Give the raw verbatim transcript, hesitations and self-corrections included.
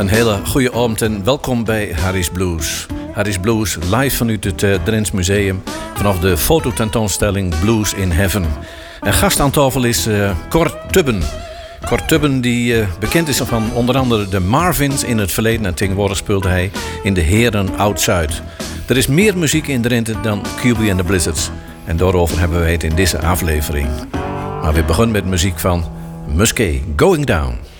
Een hele goede avond en welkom bij Harry's Blues. Harry's Blues live vanuit het uh, Drents Museum vanaf de fototentoonstelling Blues in Heaven. En gast aan tafel is uh, Cor Tubben. Cor Tubben die uh, bekend is van onder andere de Marvins in het verleden en tegenwoordig speelde hij in de Heren Oud-Zuid. Er is meer muziek in Drenthe dan Q B and the Blizzards en daarover hebben we het in deze aflevering. Maar we beginnen met muziek van Musquet, Going Down.